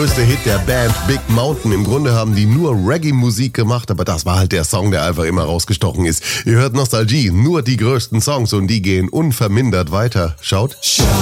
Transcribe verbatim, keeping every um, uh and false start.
größte Hit der Band Big Mountain. Im Grunde haben die nur Reggae-Musik gemacht, aber das war halt der Song, der einfach immer rausgestochen ist. Ihr hört Nostalgie, nur die größten Songs und die gehen unvermindert weiter. Schaut.